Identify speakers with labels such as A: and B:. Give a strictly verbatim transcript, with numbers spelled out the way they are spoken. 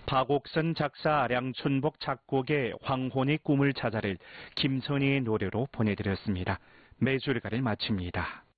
A: 박옥선 작사, 량춘복 작곡의 황혼의 꿈을 찾아를 김선희의 노래로 보내드렸습니다. 매주일가를 마칩니다.